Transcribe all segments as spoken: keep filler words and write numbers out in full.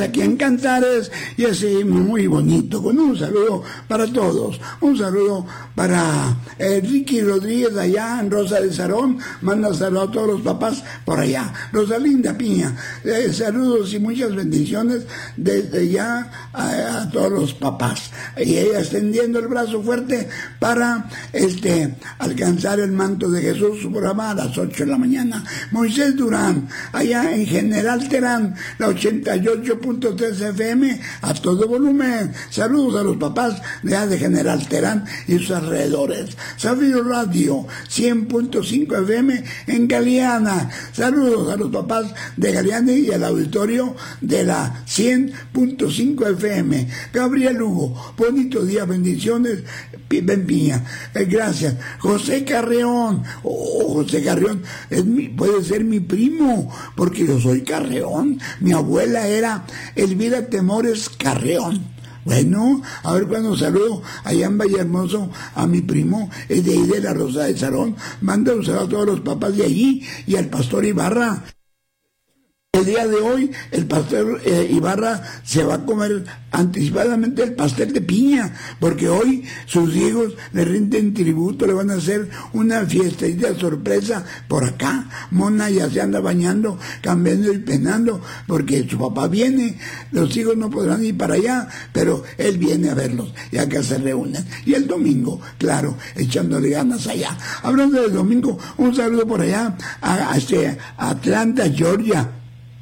aquí en Cantares, y así muy bonito, con un saludo para todos, un saludo para eh, Ricky Rodríguez allá en Rosa de Sarón, manda saludos a todos los papás por allá, Rosalinda Piña, eh, saludos y muchas bendiciones desde ya a, a todos los papás, y ella extendiendo el brazo fuerte para este alcanzar el manto de Jesús, su programa a las ocho de la mañana. Moisés Durán, allá en General Terán, la ochenta y ocho punto tres F M a todo volumen. Saludos a los papás de, de General Terán y sus alrededores. Zafiro Radio cien punto cinco F M en Galeana. Saludos a los papás de Galeana y al auditorio de la cien punto cinco F M. Gabriel Hugo, bonito día, bendiciones. Ben Piña, eh, gracias. José Carreón, oh, José Carreón es mi, puede ser mi primo, porque yo soy Carreón. Mi abuela era Elvira Temores Carreón. Bueno, a ver cuando saludo allá en Vallehermoso a mi primo, es de ahí de la Rosa de Sarón. Manda un saludo a todos los papás de allí y al pastor Ibarra. El día de hoy el pastor eh, Ibarra se va a comer anticipadamente el pastel de piña, porque hoy sus hijos le rinden tributo, le van a hacer una fiestita sorpresa por acá. Mona ya se anda bañando, cambiando y penando, porque su papá viene, los hijos no podrán ir para allá, pero él viene a verlos, y acá se reúnen. Y el domingo, claro, echándole ganas allá. Hablando del domingo, un saludo por allá a, a, a Atlanta, Georgia.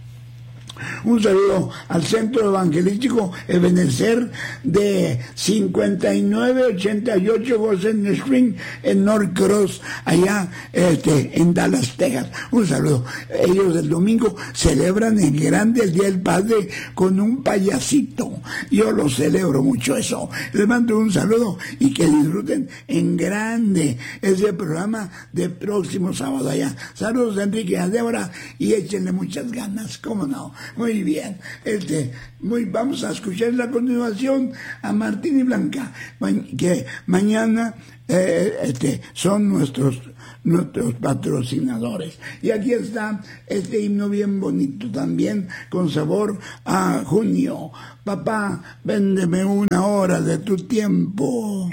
Un saludo al Centro Evangelístico Ebenezer de cincuenta y nueve ochenta y ocho Gosen Spring en North Cross, allá este, en Dallas, Texas. Un saludo. Ellos el domingo celebran en grande el Día del Padre con un payasito. Yo lo celebro mucho eso. Les mando un saludo y que disfruten en grande ese programa de próximo sábado allá. Saludos a Enrique y a Débora y échenle muchas ganas, cómo no. Muy bien, este, muy, vamos a escuchar la continuación a Martín y Blanca, que mañana eh, este, son nuestros nuestros patrocinadores. Y aquí está este himno bien bonito también, con sabor a junio. Papá, véndeme una hora de tu tiempo.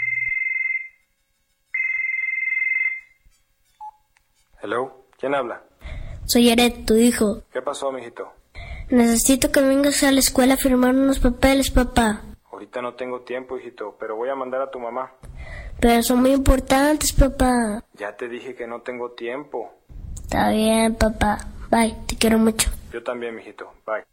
Hello, ¿quién habla? Soy Yaret, tu hijo. ¿Qué pasó, mijito? Necesito que vengas a la escuela a firmar unos papeles, papá. Ahorita no tengo tiempo, hijito, pero voy a mandar a tu mamá. Pero son muy importantes, papá. Ya te dije que no tengo tiempo. Está bien, papá. Bye, te quiero mucho. Yo también, mijito. Bye.